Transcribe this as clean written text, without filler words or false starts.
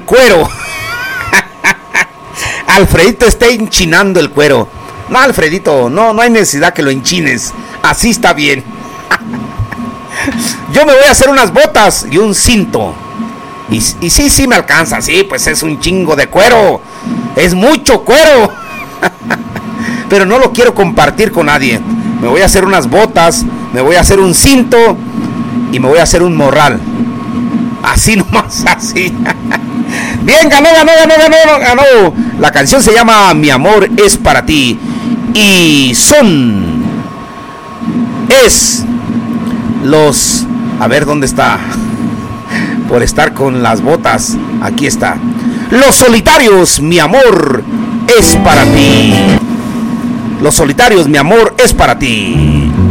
cuero. Alfredito está enchinando el cuero. No, Alfredito, no hay necesidad que lo enchines. Así está bien. Yo me voy a hacer unas botas y un cinto. Y sí me alcanza. Sí, pues es un chingo de cuero. Es mucho cuero. Pero no lo quiero compartir con nadie. Me voy a hacer unas botas, me voy a hacer un cinto y me voy a hacer un morral. Así nomás, así. Bien, ganó. La canción se llama Mi amor es para ti. Y a ver dónde está. Por estar con las botas. Aquí está. Los Solitarios, Mi amor es para ti. Los Solitarios, Mi amor es para ti.